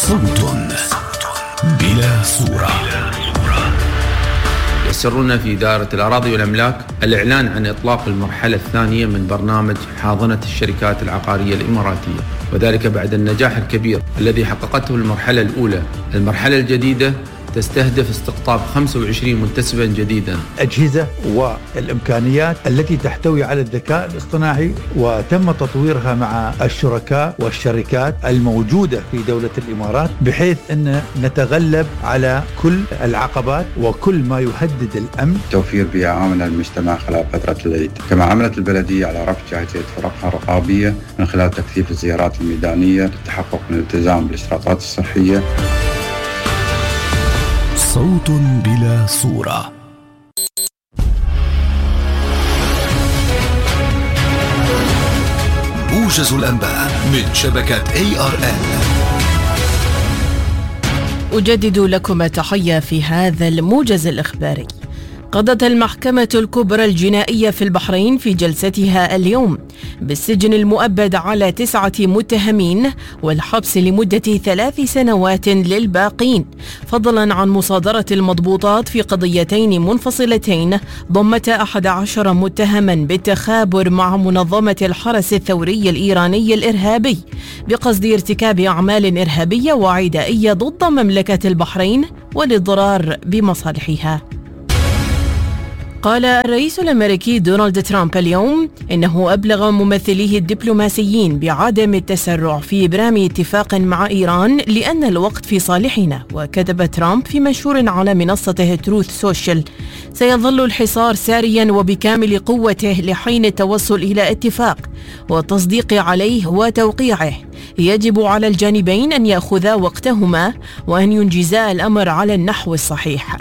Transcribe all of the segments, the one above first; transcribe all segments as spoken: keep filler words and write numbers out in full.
صوت بلا صورة. يسرنا في إدارة الأراضي والأملاك الإعلان عن إطلاق المرحلة الثانية من برنامج حاضنة الشركات العقارية الإماراتية، وذلك بعد النجاح الكبير الذي حققته المرحلة الأولى. المرحلة الجديدة تستهدف استقطاب خمسة وعشرين منتسبا جديدا. أجهزة والإمكانيات التي تحتوي على الذكاء الاصطناعي وتم تطويرها مع الشركاء والشركات الموجودة في دولة الإمارات، بحيث أن نتغلب على كل العقبات وكل ما يهدد الأمن. توفير بيئة آمنة للمجتمع خلال فترة العيد. كما عملت البلدية على رفع جاهزية فرقها الرقابية من خلال تكثيف الزيارات الميدانية للتحقق من الالتزام بالإشراطات الصحية. صوت بلا صورة. موجز الأنباء من شبكة إيه آر إن. أجدد لكم التحية في هذا الموجز الإخباري. قضت المحكمة الكبرى الجنائية في البحرين في جلستها اليوم بالسجن المؤبد على تسعة متهمين والحبس لمدة ثلاث سنوات للباقين، فضلا عن مصادرة المضبوطات في قضيتين منفصلتين ضمت أحد عشر متهما بالتخابر مع منظمة الحرس الثوري الإيراني الإرهابي بقصد ارتكاب أعمال إرهابية وعدائية ضد مملكة البحرين والإضرار بمصالحها. قال الرئيس الأمريكي دونالد ترامب اليوم إنه أبلغ ممثليه الدبلوماسيين بعدم التسرع في إبرام اتفاق مع إيران لأن الوقت في صالحنا. وكتب ترامب في منشور على منصته تروث سوشيال: سيظل الحصار ساريا وبكامل قوته لحين التوصل إلى اتفاق والتصديق عليه وتوقيعه. يجب على الجانبين أن يأخذا وقتهما وأن ينجزا الأمر على النحو الصحيح.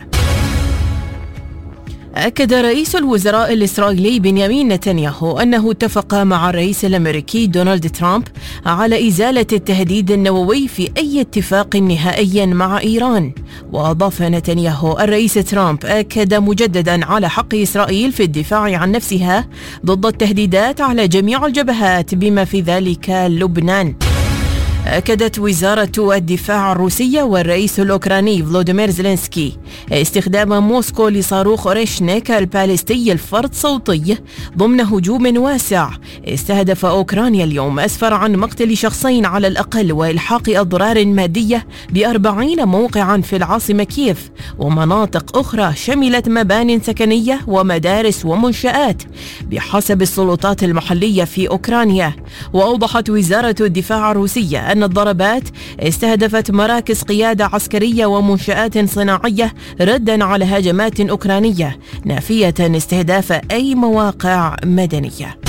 أكد رئيس الوزراء الإسرائيلي بنيامين نتنياهو أنه اتفق مع الرئيس الأمريكي دونالد ترامب على إزالة التهديد النووي في أي اتفاق نهائي مع إيران. وأضاف نتنياهو: الرئيس ترامب أكد مجددا على حق إسرائيل في الدفاع عن نفسها ضد التهديدات على جميع الجبهات بما في ذلك لبنان. أكدت وزارة الدفاع الروسية والرئيس الأوكراني فلوديمير زيلينسكي استخدام موسكو لصاروخ أوريشنيك الباليستي الفرد صوتي ضمن هجوم واسع استهدف أوكرانيا اليوم، أسفر عن مقتل شخصين على الأقل وإلحاق أضرار مادية بأربعين موقعا في العاصمة كييف ومناطق أخرى شملت مبان سكنية ومدارس ومنشآت بحسب السلطات المحلية في أوكرانيا. وأوضحت وزارة الدفاع الروسية أن الضربات استهدفت مراكز قيادة عسكرية ومنشآت صناعية ردا على هجمات أوكرانية، نافية استهداف أي مواقع مدنية.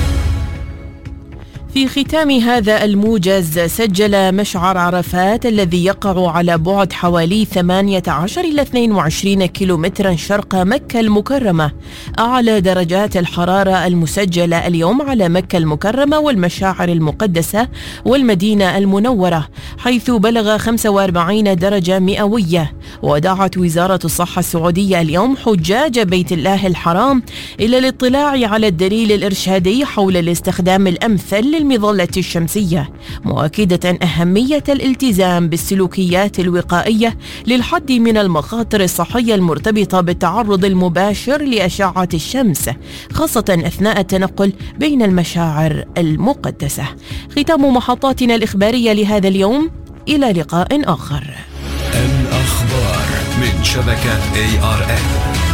في ختام هذا الموجز، سجل مشعر عرفات الذي يقع على بعد حوالي ثمانية عشر إلى اثنين وعشرين كيلومترا شرق مكة المكرمة أعلى درجات الحرارة المسجلة اليوم على مكة المكرمة والمشاعر المقدسة والمدينة المنورة، حيث بلغ خمسة وأربعين درجة مئوية. ودعت وزارة الصحة السعودية اليوم حجاج بيت الله الحرام إلى الاطلاع على الدليل الإرشادي حول الاستخدام الأمثل المظلة الشمسية، مؤكدة أهمية الالتزام بالسلوكيات الوقائية للحد من المخاطر الصحية المرتبطة بالتعرض المباشر لأشعة الشمس، خاصة أثناء التنقل بين المشاعر المقدسة. ختام محطاتنا الإخبارية لهذا اليوم، إلى لقاء آخر. الأخبار من شبكة إيه آر إن.